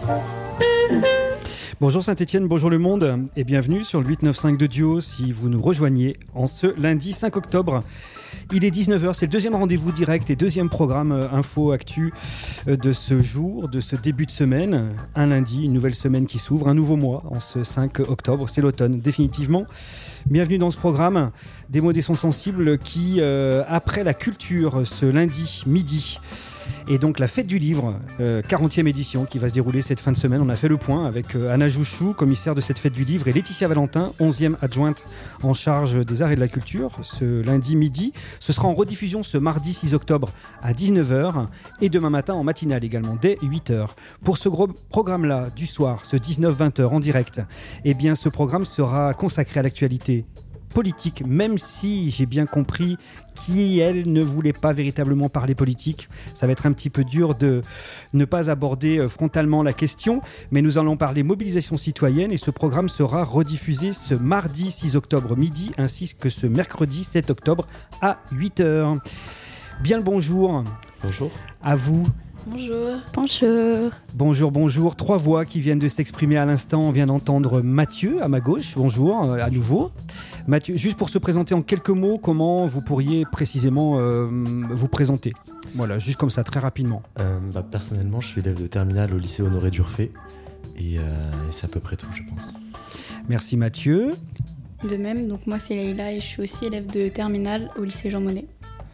Bonjour Saint-Étienne, bonjour le monde et bienvenue sur le 895 de Duo si vous nous rejoignez en ce lundi 5 octobre. Il est 19h, c'est le deuxième rendez-vous direct et deuxième programme info actu de ce jour, de ce début de semaine. Un lundi, une nouvelle semaine qui s'ouvre, un nouveau mois en ce 5 octobre, c'est l'automne définitivement. Bienvenue dans ce programme des mots des sons sensibles qui, après la culture, ce lundi midi, et donc la fête du livre, 40e édition qui va se dérouler cette fin de semaine. On a fait le point avec Anna Jouchou, commissaire de cette fête du livre, et Laetitia Valentin, 11e adjointe en charge des arts et de la culture, ce lundi midi. Ce sera en rediffusion ce mardi 6 octobre à 19h et demain matin en matinale également, dès 8h. Pour ce gros programme-là du soir, ce 19-20h en direct, eh bien ce programme sera consacré à l'actualité politique, même si j'ai bien compris qu'elle ne voulait pas véritablement parler politique. Ça va être un petit peu dur de ne pas aborder frontalement la question, mais nous allons parler mobilisation citoyenne et ce programme sera rediffusé ce mardi 6 octobre midi ainsi que ce mercredi 7 octobre à 8h. Bien le bonjour. Bonjour. À vous. Bonjour. Bonjour. Bonjour, bonjour. Trois voix qui viennent de s'exprimer à l'instant. On vient d'entendre Mathieu à ma gauche. Bonjour, à nouveau. Mathieu, juste pour se présenter en quelques mots, comment vous pourriez précisément vous présenter ? Voilà, juste comme ça, très rapidement. Personnellement, je suis élève de terminale au lycée Honoré d'Urfé et c'est à peu près tout, je pense. Merci Mathieu. De même, donc moi c'est Leïla et je suis aussi élève de terminale au lycée Jean Monnet.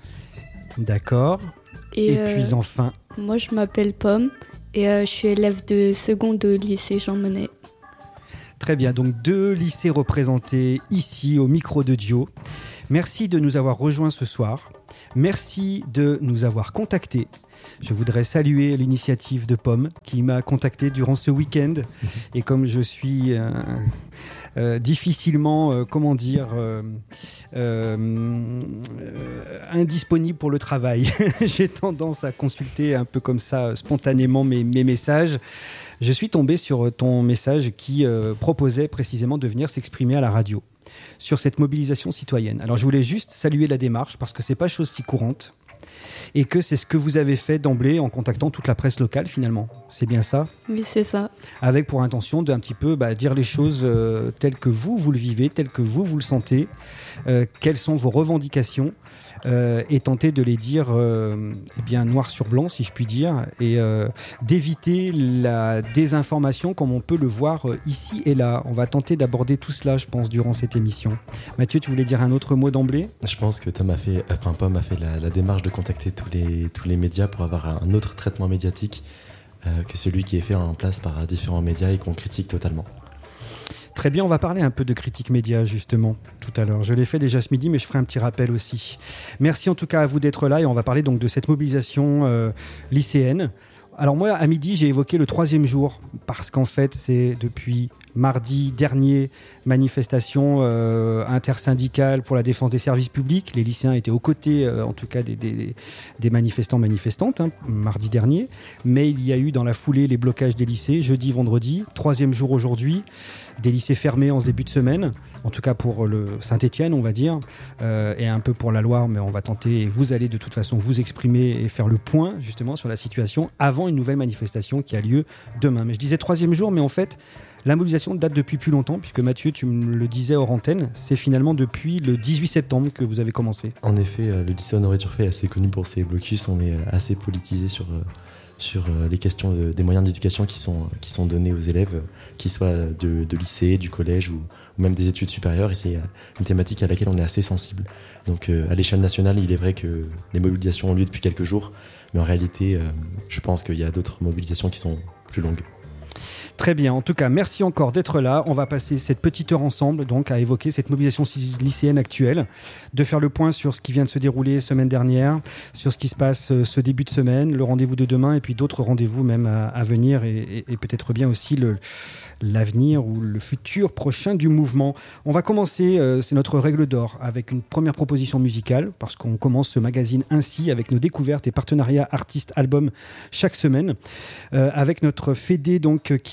D'accord. Et puis enfin... Moi je m'appelle Pomme et je suis élève de seconde au lycée Jean Monnet. Très bien, donc 2 lycées représentés ici au micro de Dio. Merci de nous avoir rejoints ce soir. Merci de nous avoir contactés. Je voudrais saluer l'initiative de Pomme qui m'a contacté durant ce week-end. Et comme je suis difficilement, indisponible pour le travail, j'ai tendance à consulter un peu comme ça spontanément mes messages. Je suis tombé sur ton message qui proposait précisément de venir s'exprimer à la radio sur cette mobilisation citoyenne. Alors je voulais juste saluer la démarche parce que c'est pas chose si courante et que c'est ce que vous avez fait d'emblée en contactant toute la presse locale finalement. C'est bien ça ? Oui, c'est ça. Avec pour intention d'un petit peu dire les choses telles que vous le vivez, telles que vous le sentez, quelles sont vos revendications et tenter de les dire noir sur blanc si je puis dire et d'éviter la désinformation comme on peut le voir ici et là. On va tenter d'aborder tout cela je pense durant cette émission. Mathieu, tu voulais dire un autre mot d'emblée ? Je pense que Pomme a fait la démarche de contacter tous les médias pour avoir un autre traitement médiatique que celui qui est fait en place par différents médias et qu'on critique totalement. Très bien, on va parler un peu de critique média justement tout à l'heure. Je l'ai fait déjà ce midi, mais je ferai un petit rappel aussi. Merci en tout cas à vous d'être là et on va parler donc de cette mobilisation lycéenne. Alors moi, à midi, j'ai évoqué le 3e jour parce qu'en fait, c'est depuis mardi dernier, manifestation intersyndicale pour la défense des services publics. Les lycéens étaient aux côtés, en tout cas, des manifestantes, mardi dernier. Mais il y a eu dans la foulée les blocages des lycées, jeudi, vendredi. 3e jour aujourd'hui, des lycées fermés en ce début de semaine. En tout cas pour le Saint-Étienne, on va dire, et un peu pour la Loire, mais on va tenter, et vous allez de toute façon vous exprimer et faire le point justement sur la situation avant une nouvelle manifestation qui a lieu demain. Mais je disais 3e jour, mais en fait, la mobilisation date depuis plus longtemps, puisque Mathieu, tu me le disais hors antenne, c'est finalement depuis le 18 septembre que vous avez commencé. En effet, le lycée Honoré d'Urfé est assez connu pour ses blocus, on est assez politisé sur les questions des moyens d'éducation qui sont donnés aux élèves, qu'ils soient de lycée, du collège ou même des études supérieures, et c'est une thématique à laquelle on est assez sensible. Donc à l'échelle nationale, il est vrai que les mobilisations ont lieu depuis quelques jours, mais en réalité, je pense qu'il y a d'autres mobilisations qui sont plus longues. Très bien, en tout cas, merci encore d'être là. On va passer cette petite heure ensemble donc à évoquer cette mobilisation lycéenne actuelle, de faire le point sur ce qui vient de se dérouler semaine dernière, sur ce qui se passe ce début de semaine, le rendez-vous de demain et puis d'autres rendez-vous même à venir et peut-être bien aussi l'avenir ou le futur prochain du mouvement. On va commencer, c'est notre règle d'or, avec une première proposition musicale, parce qu'on commence ce magazine ainsi, avec nos découvertes et partenariats artistes-albums chaque semaine, avec notre fédé donc qui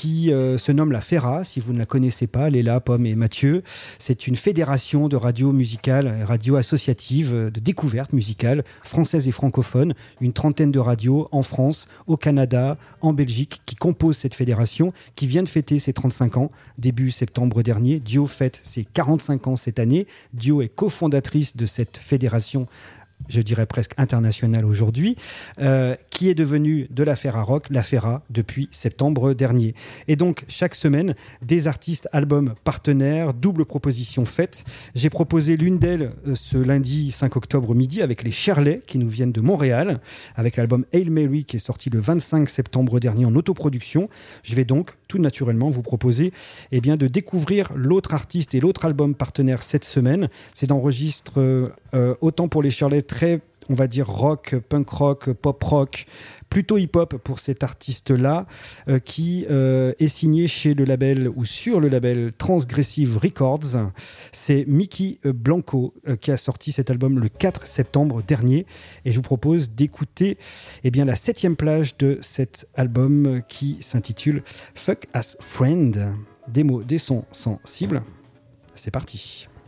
qui se nomme la FERA. Si vous ne la connaissez pas, Léla, Pomme et Mathieu, c'est une fédération de radio musicale, radio associative, de découverte musicale, française et francophone. Une trentaine de radios en France, au Canada, en Belgique, qui composent cette fédération, qui vient de fêter ses 35 ans, début septembre dernier. Dio fête ses 45 ans cette année. Dio est cofondatrice de cette fédération, je dirais presque internationale aujourd'hui, qui est devenue de la FERA Rock, la FERA, depuis septembre dernier. Et donc, chaque semaine, des artistes, albums partenaires, double proposition faite. J'ai proposé l'une d'elles ce lundi 5 octobre midi avec les Shirley, qui nous viennent de Montréal, avec l'album Hail Mary, qui est sorti le 25 septembre dernier en autoproduction. Je vais donc, tout naturellement, vous proposer de découvrir l'autre artiste et l'autre album partenaire cette semaine. C'est d'enregistrer autant pour les Shirley très, on va dire, rock, punk rock, pop rock, plutôt hip-hop pour cet artiste-là, qui est signé chez le label ou sur le label Transgressive Records. C'est Mickey Blanco qui a sorti cet album le 4 septembre dernier. Et je vous propose d'écouter la 7e plage de cet album qui s'intitule Fuck as Friend. Des mots, des sons sensibles. C'est parti.